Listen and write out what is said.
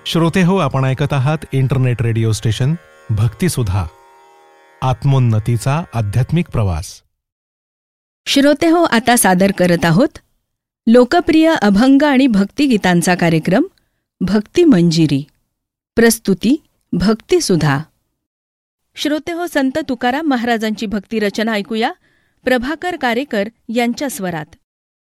श्रोतेहो, आपण ऐकत आहात इंटरनेट रेडिओ स्टेशन भक्तिसुधा, आत्मोन्नतीचा आध्यात्मिक प्रवास. श्रोतेहो, आता सादर करत आहोत लोकप्रिय अभंग आणि भक्तिगीतांचा कार्यक्रम भक्ती मंजिरी. प्रस्तुती भक्तिसुधा. श्रोतेहो, संत तुकाराम महाराजांची भक्तिरचना ऐकूया प्रभाकर कारेकर यांच्या स्वरात.